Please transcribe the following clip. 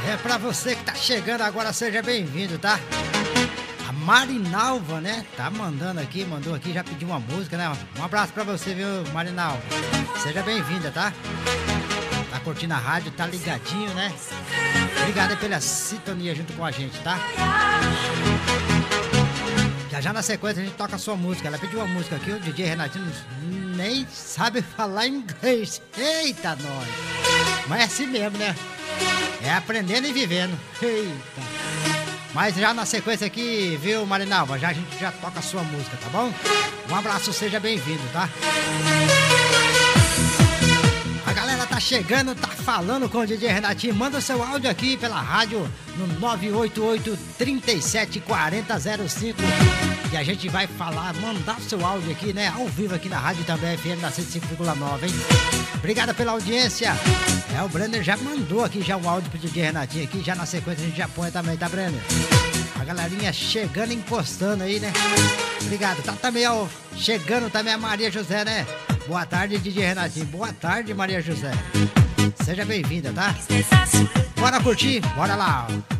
É pra você que tá chegando agora, seja bem-vindo, tá? A Marinalva, né? Tá mandando aqui, mandou aqui, já pediu uma música, né? Um abraço pra você, viu, Marinalva? Seja bem-vinda, tá? Tá curtindo a rádio, tá ligadinho, né? Obrigado aí pela sintonia junto com a gente, tá? Já na sequência a gente toca a sua música. Ela pediu uma música aqui, o DJ Renatinho nem sabe falar inglês. Eita, nós! Mas é assim mesmo, né? É aprendendo e vivendo. Eita! Mas já na sequência aqui, viu, Marinalva? A gente já toca a sua música, tá bom? Um abraço, seja bem-vindo, tá? A galera tá chegando, tá falando com o DJ Renatinho. Manda seu áudio aqui pela rádio no 988-374005. E a gente vai falar, mandar o seu áudio aqui, né? Ao vivo aqui na rádio também, FM na 105,9, hein? Obrigado pela audiência. O Brenner já mandou aqui já um áudio pro DJ Renatinho aqui. Já na sequência a gente já põe também, tá, Brenner? A galerinha chegando, encostando aí, né? Obrigado. Tá também, ó, chegando também a Maria José, né? Boa tarde, DJ Renatinho. Boa tarde, Maria José. Seja bem-vinda, tá? Bora curtir? Bora lá, ó.